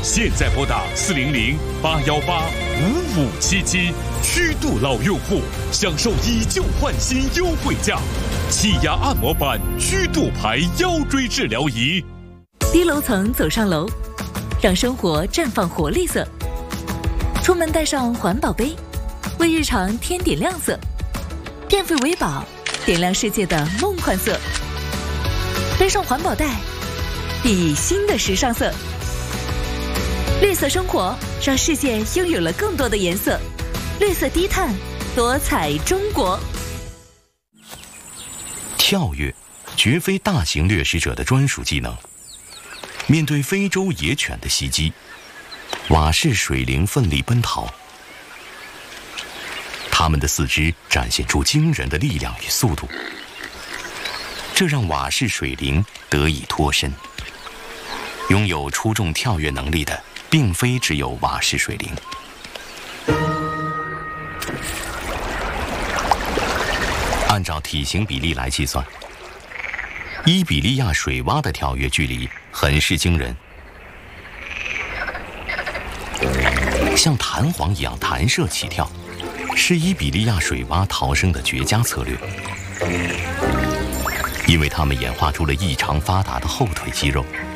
现在拨打400-818-5577，虚度老用户享受以旧换新优惠价，气压按摩板虚度牌腰椎治疗仪。 低楼层走上楼，让生活绽放活力色。出门带上环保杯，为日常添点亮色。电费维保，点亮世界的梦幻色。背上环保袋，熠熠新的时尚色。绿色生活，让世界拥有了更多的颜色。绿色低碳，多彩中国。 跳跃绝非大型掠食者的专属技能。面对非洲野犬的袭击，瓦氏水灵奋力奔逃。它们的四肢展现出惊人的力量与速度，这让瓦氏水灵得以脱身。拥有出众跳跃能力的，并非只有瓦氏水灵。按照体型比例来计算，伊比利亚水蛙的跳跃距离很是惊人，像弹簧一样弹射起跳，是伊比利亚水蛙逃生的绝佳策略。因为它们演化出了异常发达的后腿肌肉，